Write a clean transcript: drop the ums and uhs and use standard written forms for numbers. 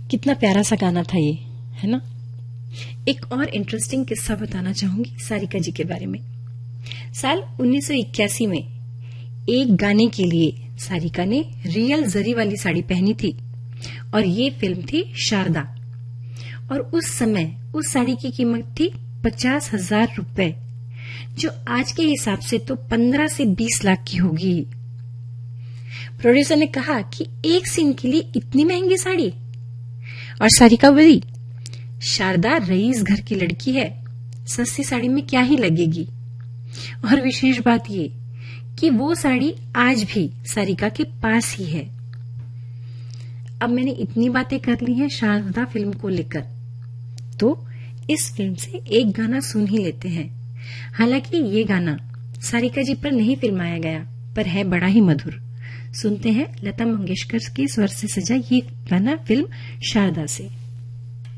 कितना प्यारा सा गाना था ये, है ना। एक और इंटरेस्टिंग किस्सा बताना चाहूंगी सारिका जी के बारे में। साल 1981 में एक गाने के लिए सारिका ने रियल जरी वाली साड़ी पहनी थी और ये फिल्म थी शारदा। और उस समय उस साड़ी की कीमत थी 50,000 रुपए, जो आज के हिसाब से तो 15 से 20 लाख की होगी। प्रोड्यूसर ने कहा कि एक सीन के लिए इतनी महंगी साड़ी, और सारिका बोली, शारदा रईस घर की लड़की है, सस्ती साड़ी में क्या ही लगेगी। और विशेष बात ये कि वो साड़ी आज भी सारिका के पास ही है। अब मैंने इतनी बातें कर ली हैं शारदा फिल्म को लेकर, तो इस फिल्म से एक गाना सुन ही लेते हैं। हालांकि ये गाना सारिका जी पर नहीं फिल्माया गया, पर है बड़ा ही मधुर। सुनते हैं लता मंगेशकर के स्वर से सजा ये गाना फिल्म शारदा से।